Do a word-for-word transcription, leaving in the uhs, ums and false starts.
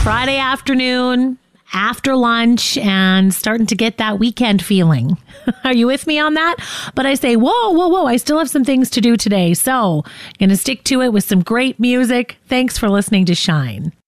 Friday afternoon, after lunch, and starting to get that weekend feeling. Are you with me on that? But I say, whoa, whoa, whoa, I still have some things to do today. So, going to stick to it with some great music. Thanks for listening to Shine.